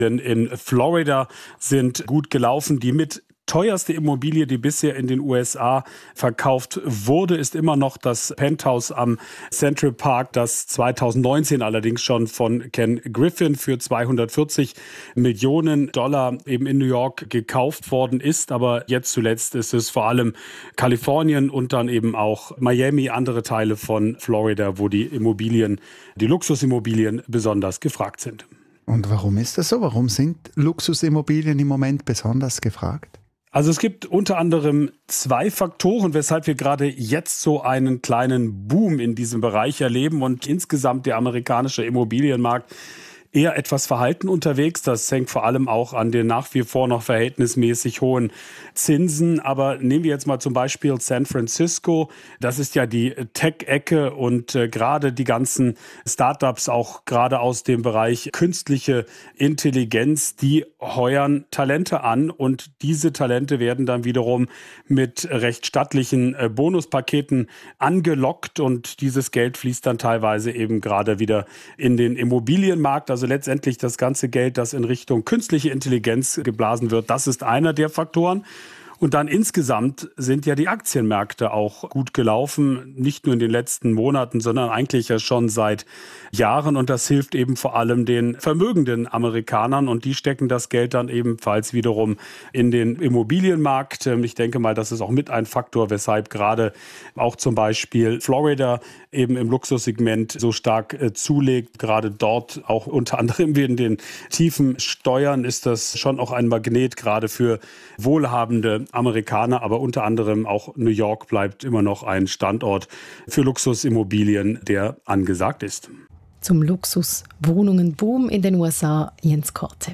Denn in Florida sind gut gelaufen. Die mit teuerste Immobilie, die bisher in den USA verkauft wurde, ist immer noch das Penthouse am Central Park, das 2019 allerdings schon von Ken Griffin für $240 Millionen eben in New York gekauft worden ist. Aber jetzt zuletzt ist es vor allem Kalifornien und dann eben auch Miami, andere Teile von Florida, wo die Luxusimmobilien besonders gefragt sind. Und warum ist das so? Warum sind Luxusimmobilien im Moment besonders gefragt? Also es gibt unter anderem 2 Faktoren, weshalb wir gerade jetzt so einen kleinen Boom in diesem Bereich erleben und insgesamt der amerikanische Immobilienmarkt eher etwas verhalten unterwegs. Das hängt vor allem auch an den nach wie vor noch verhältnismäßig hohen Zinsen. Aber nehmen wir jetzt mal zum Beispiel San Francisco. Das ist ja die Tech-Ecke und gerade die ganzen Startups, auch gerade aus dem Bereich künstliche Intelligenz, die heuern Talente an und diese Talente werden dann wiederum mit recht stattlichen Bonuspaketen angelockt und dieses Geld fließt dann teilweise eben gerade wieder in den Immobilienmarkt. Also letztendlich das ganze Geld, das in Richtung künstliche Intelligenz geblasen wird, das ist einer der Faktoren. Und dann insgesamt sind ja die Aktienmärkte auch gut gelaufen, nicht nur in den letzten Monaten, sondern eigentlich ja schon seit Jahren. Und das hilft eben vor allem den vermögenden Amerikanern und die stecken das Geld dann ebenfalls wiederum in den Immobilienmarkt. Ich denke mal, das ist auch mit ein Faktor, weshalb gerade auch zum Beispiel Florida eben im Luxussegment so stark zulegt. Gerade dort auch unter anderem wegen den tiefen Steuern ist das schon auch ein Magnet gerade für wohlhabende Amerikaner, aber unter anderem auch New York bleibt immer noch ein Standort für Luxusimmobilien, der angesagt ist. Zum Luxuswohnungenboom in den USA, Jens Korte.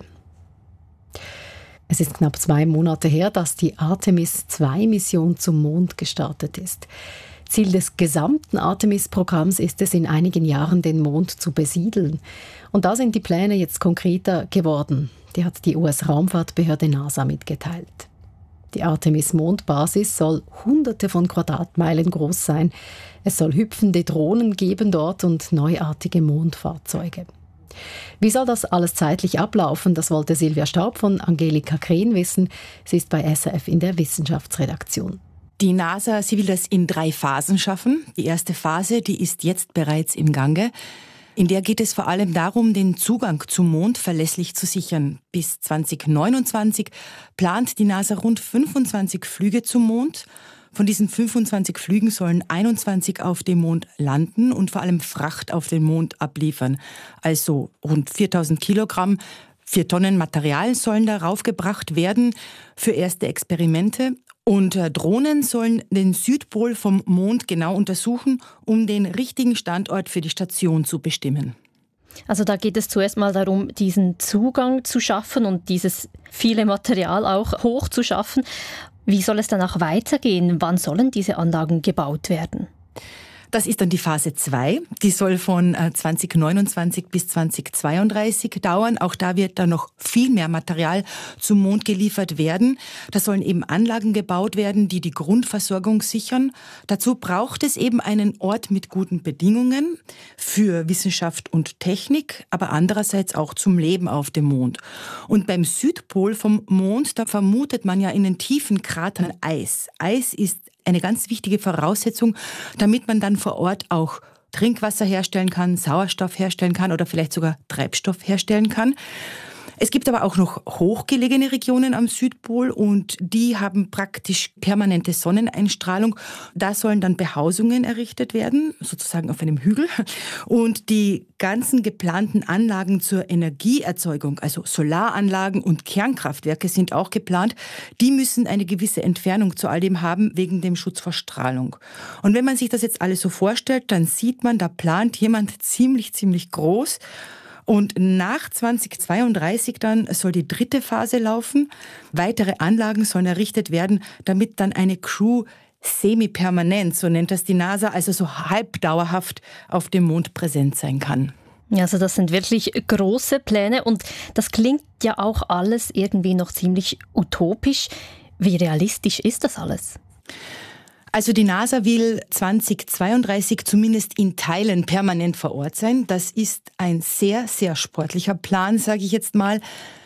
Es ist knapp 2 Monate her, dass die Artemis-II-Mission zum Mond gestartet ist. Ziel des gesamten Artemis-Programms ist es, in einigen Jahren den Mond zu besiedeln. Und da sind die Pläne jetzt konkreter geworden. Die hat die US-Raumfahrtbehörde NASA mitgeteilt. Die Artemis-Mondbasis soll Hunderte von Quadratmeilen groß sein. Es soll hüpfende Drohnen geben dort und neuartige Mondfahrzeuge. Wie soll das alles zeitlich ablaufen? Das wollte Silvia Staub von Angelika Krehn wissen. Sie ist bei SRF in der Wissenschaftsredaktion. Die NASA, sie will das in 3 Phasen schaffen. Die erste Phase, die ist jetzt bereits im Gange. In der geht es vor allem darum, den Zugang zum Mond verlässlich zu sichern. Bis 2029 plant die NASA rund 25 Flüge zum Mond. Von diesen 25 Flügen sollen 21 auf dem Mond landen und vor allem Fracht auf den Mond abliefern. Also rund 4000 Kilogramm, 4 Tonnen Material sollen darauf gebracht werden für erste Experimente. Und Drohnen sollen den Südpol vom Mond genau untersuchen, um den richtigen Standort für die Station zu bestimmen. Also da geht es zuerst mal darum, diesen Zugang zu schaffen und dieses viele Material auch hoch zu schaffen. Wie soll es danach weitergehen? Wann sollen diese Anlagen gebaut werden? Das ist dann die Phase 2. Die soll von 2029 bis 2032 dauern. Auch da wird dann noch viel mehr Material zum Mond geliefert werden. Da sollen eben Anlagen gebaut werden, die die Grundversorgung sichern. Dazu braucht es eben einen Ort mit guten Bedingungen für Wissenschaft und Technik, aber andererseits auch zum Leben auf dem Mond. Und beim Südpol vom Mond, da vermutet man ja in den tiefen Kratern Eis. Eis ist eine ganz wichtige Voraussetzung, damit man dann vor Ort auch Trinkwasser herstellen kann, Sauerstoff herstellen kann oder vielleicht sogar Treibstoff herstellen kann. Es gibt aber auch noch hochgelegene Regionen am Südpol und die haben praktisch permanente Sonneneinstrahlung. Da sollen dann Behausungen errichtet werden, sozusagen auf einem Hügel. Und die ganzen geplanten Anlagen zur Energieerzeugung, also Solaranlagen und Kernkraftwerke sind auch geplant. Die müssen eine gewisse Entfernung zu all dem haben, wegen dem Schutz vor Strahlung. Und wenn man sich das jetzt alles so vorstellt, dann sieht man, da plant jemand ziemlich groß. Und nach 2032 dann soll die 3. Phase laufen. Weitere Anlagen sollen errichtet werden, damit dann eine Crew semi-permanent, so nennt das die NASA, also so halbdauerhaft auf dem Mond präsent sein kann. Also das sind wirklich große Pläne und das klingt ja auch alles irgendwie noch ziemlich utopisch. Wie realistisch ist das alles? Also die NASA will 2032 zumindest in Teilen permanent vor Ort sein. Das ist ein sehr, sehr sportlicher Plan, sage ich jetzt mal.